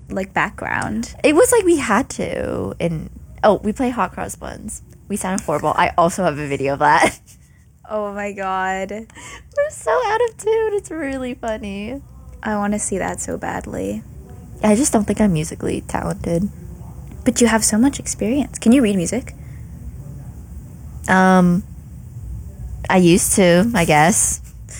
like background. It was like we had to. And we play hot cross buns. We sounded horrible. I also have a video of that. Oh my god. We're so out of tune. It's really funny. I want to see that so badly. I just don't think I'm musically talented. But you have so much experience. Can you read music? I used to, I guess.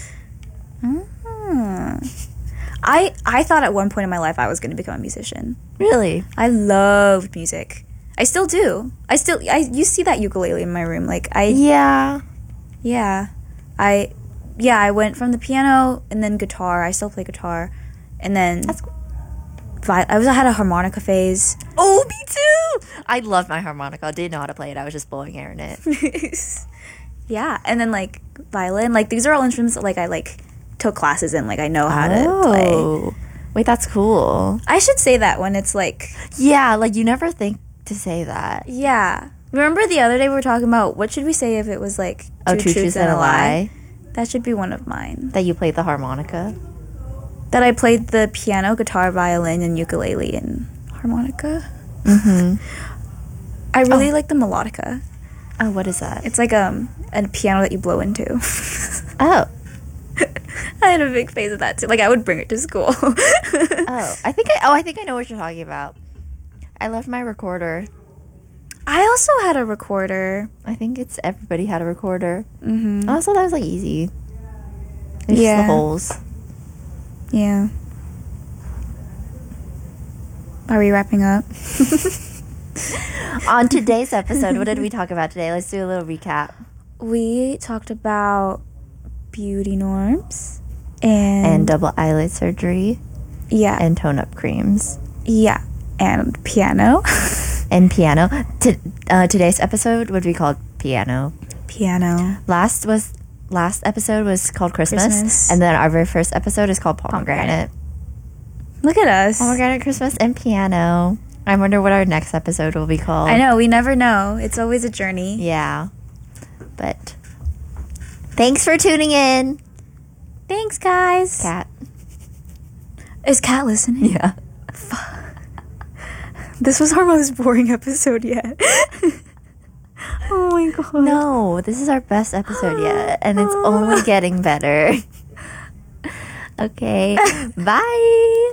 I thought at one point in my life I was going to become a musician. Really? I loved music. I still do. You see that ukulele in my room. Yeah. Yeah. I went from the piano and then guitar. I still play guitar. And then That's cool. I had a harmonica phase. Oh, me too! I loved my harmonica. I didn't know how to play it. I was just blowing air in it. Yeah. And then, violin. These are all instruments that, I, took classes in. I know how to play. Wait, that's cool. I should say that when it's, Yeah, you never think to say that. Yeah. Remember the other day we were talking about, what should we say if it was, two truths and a lie? That should be one of mine. That you played the harmonica? That I played the piano, guitar, violin, and ukulele and harmonica. Mm-hmm. I really like the melodica. Oh, what is that? It's a piano that you blow into. Oh. I had a big phase of that too. I would bring it to school. I think I know what you're talking about. I left my recorder. I also had a recorder. I think everybody had a recorder. Mm-hmm. Also, that was easy. It's just the holes. Yeah. Are we wrapping up? On today's episode, what did we talk about today? Let's do a little recap. We talked about beauty norms and double eyelid surgery. Yeah. And tone-up creams. Yeah. And piano. And piano. Today's episode would be called piano. Piano. Last episode was called Christmas. And then our very first episode is called pomegranate. Look at us. Pomegranate, Christmas, and piano. I wonder what our next episode will be called. I know. We never know. It's always a journey. Yeah. But thanks for tuning in. Thanks, guys. Kat. Is Kat listening? Yeah. This was our most boring episode yet. Oh my god. No, this is our best episode yet. And it's only getting better. Okay. Bye.